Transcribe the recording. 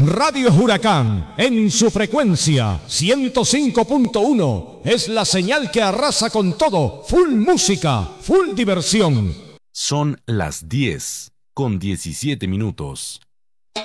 Radio Huracán, en su frecuencia 105.1, es la señal que arrasa con todo. Full música, full diversión. Son las 10:17.